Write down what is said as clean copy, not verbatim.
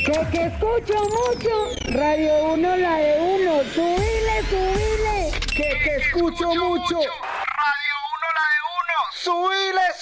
Que escucho mucho. Radio 1, la de uno. Subile, subile. Que escucho mucho. Radio 1, la de uno. Subile,